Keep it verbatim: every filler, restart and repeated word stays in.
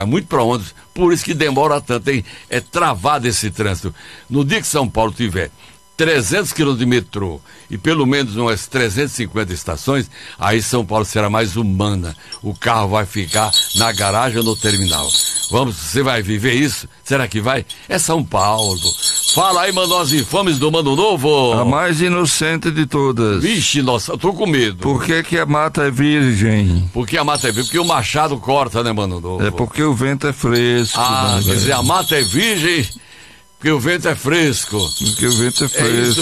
É muito para ônibus, por isso que demora tanto, hein? É travado esse trânsito. No dia que São Paulo tiver trezentos quilômetros de metrô e pelo menos umas trezentas e cinquenta estações, aí São Paulo será mais humana. O carro vai ficar na garagem ou no terminal. Vamos, você vai viver isso? Será que vai? É São Paulo. Fala aí, mano, as infames do Mano Novo. A mais inocente de todas. Vixe, nossa, eu tô com medo. Por que que a mata é virgem? Porque a mata é virgem? Porque o machado corta, né, Mano Novo? É porque o vento é fresco. Ah, né, quer dizer, a mata é virgem porque o vento é fresco. Porque o vento é fresco. É isso